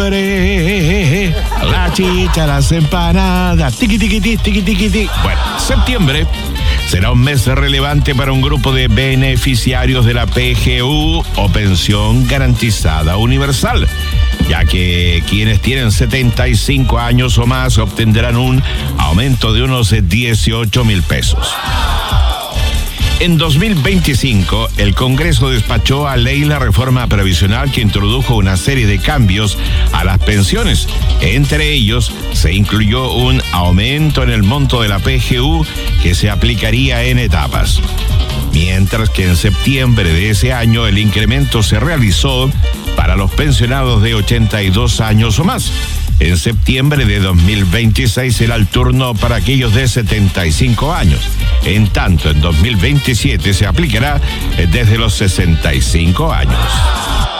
septiembre, la chicha, las empanadas, tiqui, tiqui, tiqui, tiqui, tiqui, tiqui. Bueno, septiembre será un mes relevante para un grupo de beneficiarios de la PGU o Pensión Garantizada Universal, ya que quienes tienen 75 años o más obtendrán un aumento de unos 18,000 pesos. En 2025, el Congreso despachó a ley la reforma previsional que introdujo una serie de cambios a las pensiones. Entre ellos, se incluyó un aumento en el monto de la PGU que se aplicaría en etapas. Mientras que en septiembre de ese año el incremento se realizó para los pensionados de 82 años o más. En septiembre de 2026 será el turno para aquellos de 75 años. En tanto, en 2027 se aplicará desde los 65 años.